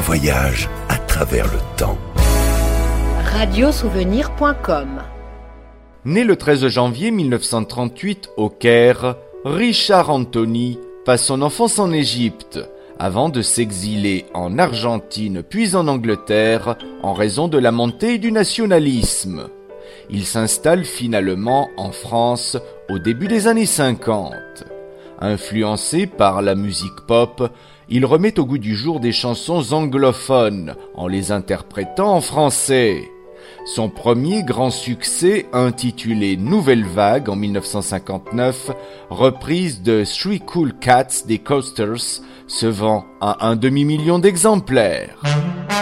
voyage à travers le temps. Radiosouvenir.com. Né le 13 janvier 1938 au Caire, Richard Anthony passe son enfance en Égypte, avant de s'exiler en Argentine puis en Angleterre en raison de la montée du nationalisme. Il s'installe finalement en France au début des années 50. Influencé par la musique pop, il remet au goût du jour des chansons anglophones en les interprétant en français. Son premier grand succès, intitulé Nouvelle Vague en 1959, reprise de Three Cool Cats des Coasters, se vend à 1 demi-million d'exemplaires.